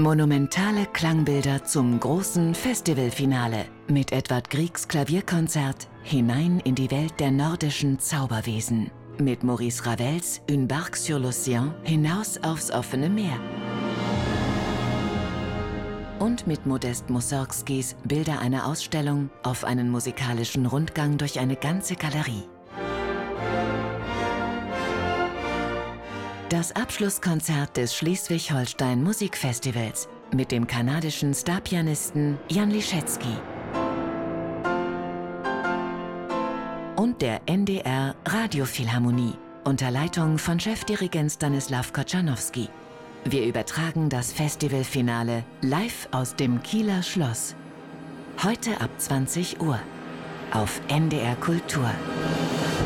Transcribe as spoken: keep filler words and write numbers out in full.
Monumentale Klangbilder zum großen Festivalfinale mit Edvard Griegs Klavierkonzert hinein in die Welt der nordischen Zauberwesen. Mit Maurice Ravels Une barque sur l'océan hinaus aufs offene Meer. Und mit Modest Mussorgskis Bilder einer Ausstellung auf einen musikalischen Rundgang durch eine ganze Galerie. Das Abschlusskonzert des Schleswig-Holstein Musikfestivals mit dem kanadischen Starpianisten Jan Liszewski und der N D R Radiophilharmonie unter Leitung von Chefdirigent Stanislaw Kochanowski. Wir übertragen das Festivalfinale live aus dem Kieler Schloss. Heute ab zwanzig Uhr auf N D R Kultur.